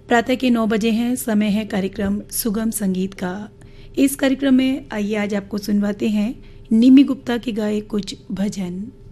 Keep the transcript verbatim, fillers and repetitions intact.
प्रातः के नौ बजे हैं, समय है कार्यक्रम सुगम संगीत का। इस कार्यक्रम में आइए आज आपको सुनवाते हैं निमी गुप्ता के गाए कुछ भजन।